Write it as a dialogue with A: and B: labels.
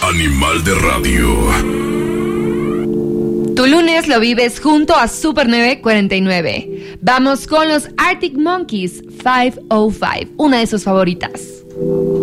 A: Animal de radio.
B: Tu lunes lo vives junto a Super 949. Vamos con los Arctic Monkeys 505, una de sus favoritas.